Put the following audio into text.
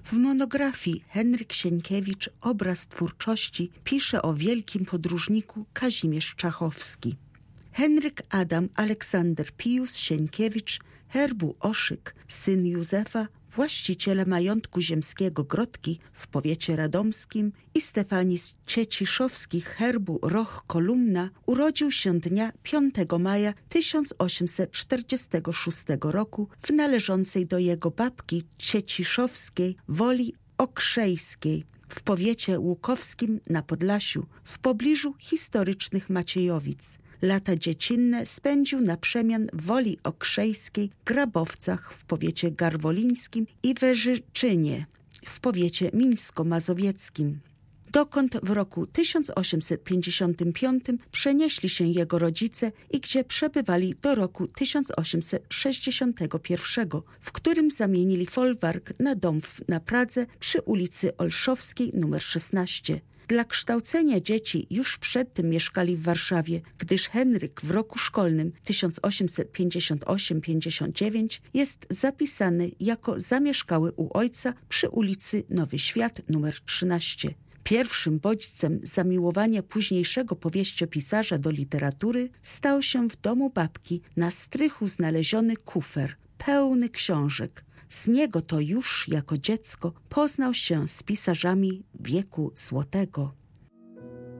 W monografii Henryk Sienkiewicz Obraz twórczości pisze o wielkim podróżniku Kazimierz Czachowski. Henryk Adam Aleksander Pius Sienkiewicz, herbu Oszyk, syn Józefa, właściciela majątku ziemskiego Grodki w powiecie radomskim i Stefanii Cieciszowskich herbu Roch Kolumna, urodził się dnia 5 maja 1846 roku w należącej do jego babki Cieciszowskiej Woli Okrzejskiej w powiecie łukowskim na Podlasiu, w pobliżu historycznych Maciejowic. Lata dziecinne spędził na przemian w Woli Okrzejskiej, Grabowcach w powiecie garwolińskim i Werzyczynie w powiecie mińsko-mazowieckim, dokąd w roku 1855 przenieśli się jego rodzice i gdzie przebywali do roku 1861, w którym zamienili folwark na dom na Pradze przy ulicy Olszowskiej nr 16. Dla kształcenia dzieci już przedtem mieszkali w Warszawie, gdyż Henryk w roku szkolnym 1858-59 jest zapisany jako zamieszkały u ojca przy ulicy Nowy Świat nr 13. Pierwszym bodźcem zamiłowania późniejszego powieściopisarza do literatury stał się w domu babki na strychu znaleziony kufer, pełny książek. Z niego to już jako dziecko poznał się z pisarzami wieku złotego.